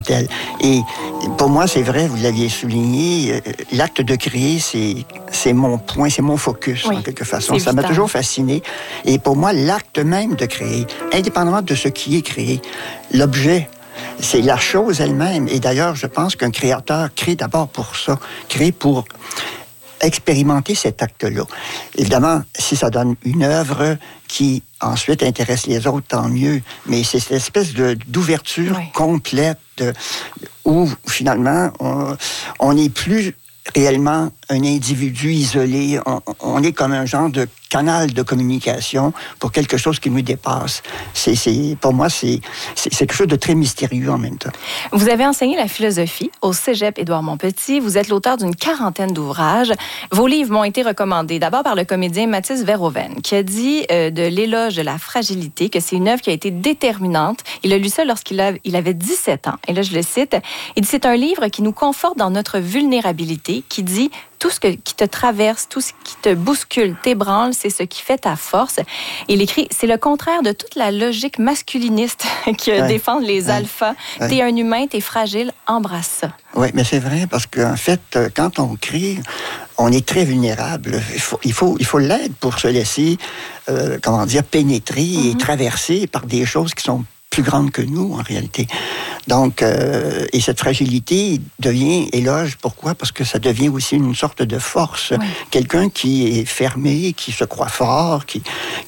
tel. Et pour moi, c'est vrai, vous l'aviez souligné, l'acte de créer, c'est mon point, c'est mon focus, en quelque façon. Ça m'a toujours fasciné. Et pour moi, l'acte même de créer, indépendamment de ce qui est créé, l'objet, c'est la chose elle-même. Et d'ailleurs, je pense qu'un créateur crée d'abord pour ça, crée pour expérimenter cet acte-là. Évidemment, si ça donne une œuvre qui ensuite intéresse les autres, tant mieux. Mais c'est cette espèce d'ouverture complète où finalement on n'est plus réellement un individu isolé. On est comme un genre de canal de communication pour quelque chose qui nous dépasse. Pour moi, c'est quelque chose de très mystérieux en même temps. Vous avez enseigné la philosophie au Cégep Édouard-Montpetit. Vous êtes l'auteur d'une 40aine d'ouvrages. Vos livres m'ont été recommandés d'abord par le comédien Mathis Verhoeven, qui a dit de l'éloge de la fragilité que c'est une œuvre qui a été déterminante. Il a lu ça lorsqu'il avait 17 ans. Et là, je le cite. Il dit, c'est un livre qui nous conforte dans notre vulnérabilité, qui dit tout ce qui te traverse, tout ce qui te bouscule, t'ébranle, c'est ce qui fait ta force. Il écrit, c'est le contraire de toute la logique masculiniste qui défend les alphas. T'es un humain, t'es fragile, embrasse ça. Oui, mais c'est vrai, parce qu'en fait, quand on crie, on est très vulnérable. Il faut l'aide pour se laisser, pénétrer et traverser par des choses qui sont plus grandes que nous, en réalité. Donc, et cette fragilité devient éloge. Pourquoi? Parce que ça devient aussi une sorte de force. Oui. Quelqu'un qui est fermé, qui se croit fort, qui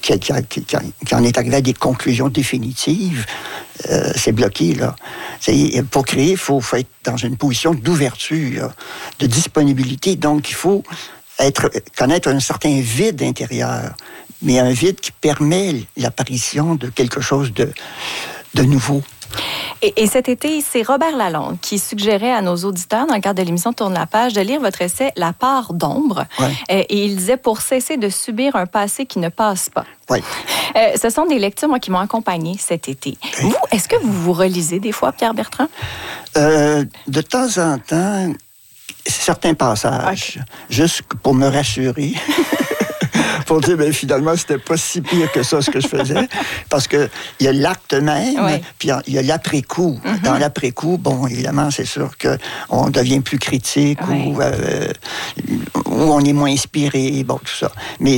en est arrivé à des conclusions définitives, c'est bloqué, là. Pour créer, il faut être dans une position d'ouverture, de disponibilité. Donc, il faut connaître un certain vide intérieur, mais un vide qui permet l'apparition de quelque chose de nouveau. Et cet été, c'est Robert Lalonde qui suggérait à nos auditeurs, dans le cadre de l'émission Tourne la page, de lire votre essai « La part d'ombre ». Et il disait « Pour cesser de subir un passé qui ne passe pas ». Ce sont des lectures, moi, qui m'ont accompagné cet été. Vous, est-ce que vous vous relisez des fois, Pierre Bertrand? De temps en temps, certains passages, juste pour me rassurer. Pour dire, finalement, c'était pas si pire que ça, ce que je faisais. Parce qu'il y a l'acte même, puis il y a l'après-coup. Dans l'après-coup, évidemment, c'est sûr qu'on devient plus critique ou on est moins inspiré, tout ça. Mais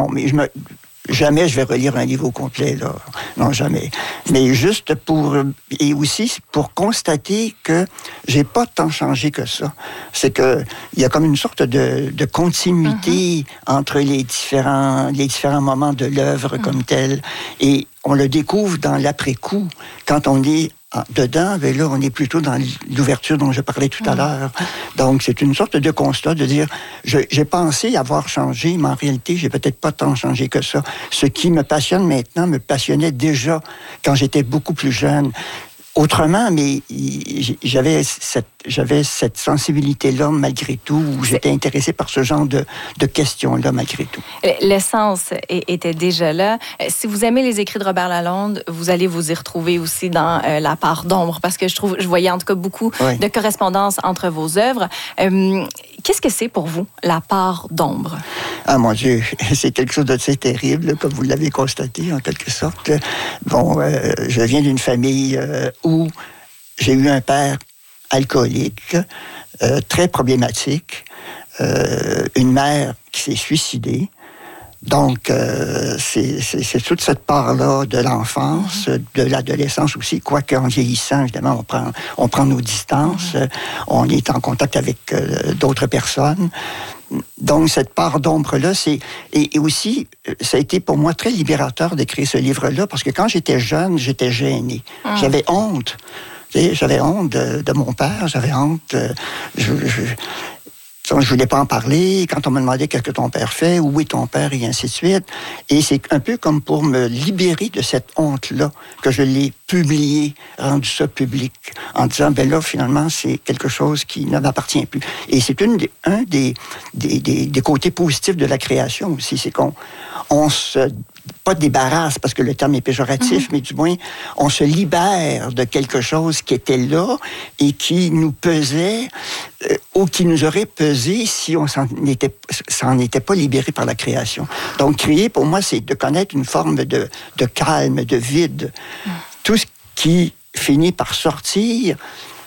jamais je vais relire un livre au complet, là. Non, jamais. Mais juste et aussi pour constater que j'ai pas tant changé que ça. C'est que il y a comme une sorte de continuité entre les différents moments de l'œuvre comme telle. Et on le découvre dans l'après-coup. Quand on est dedans, là, on est plutôt dans l'ouverture dont je parlais tout à l'heure. Donc, c'est une sorte de constat de dire, j'ai pensé avoir changé, mais en réalité, j'ai peut-être pas tant changé que ça. Ce qui me passionne maintenant me passionnait déjà quand j'étais beaucoup plus jeune. Autrement, mais j'avais cette sensibilité-là malgré tout, où j'étais intéressé par ce genre de questions-là malgré tout. L'essence était déjà là. Si vous aimez les écrits de Robert Lalonde, vous allez vous y retrouver aussi dans La part d'ombre, parce que je voyais en tout cas beaucoup de correspondances entre vos œuvres. Qu'est-ce que c'est pour vous, La part d'ombre? Ah, mon Dieu, c'est quelque chose d'assez terrible, comme vous l'avez constaté, en quelque sorte. Je viens d'une famille où j'ai eu un père alcoolique, très problématique, une mère qui s'est suicidée. Donc, c'est toute cette part-là de l'enfance, de l'adolescence aussi, quoique en vieillissant, évidemment, on prend nos distances, on est en contact avec d'autres personnes. Donc, cette part d'ombre-là, et aussi, ça a été pour moi très libérateur d'écrire ce livre-là, parce que quand j'étais jeune, j'étais gêné. J'avais honte. J'avais honte de mon père, j'avais honte. Je voulais pas en parler. Quand on me demandait qu'est-ce que ton père fait, où est ton père, et ainsi de suite. Et c'est un peu comme pour me libérer de cette honte-là que je l'ai publié, rendu ça public, en disant, là, finalement, c'est quelque chose qui ne m'appartient plus. Et c'est un des côtés positifs de la création aussi, c'est qu'on se pas débarrasse, parce que le terme est péjoratif, mais du moins, on se libère de quelque chose qui était là et qui nous pesait ou qui nous aurait pesé si on s'en était pas libéré par la création. Donc, créer, pour moi, c'est de connaître une forme de calme, de vide. Tout ce qui finit par sortir